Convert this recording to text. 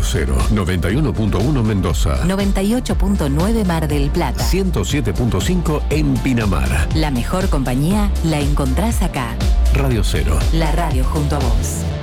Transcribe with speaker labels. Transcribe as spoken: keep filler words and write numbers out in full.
Speaker 1: Cero, noventa y uno punto uno Mendoza.
Speaker 2: noventa y ocho punto nueve Mar del Plata.
Speaker 1: ciento siete punto cinco en Pinamar.
Speaker 2: La mejor compañía la encontrás acá.
Speaker 1: Radio Cero.
Speaker 2: La radio junto a vos.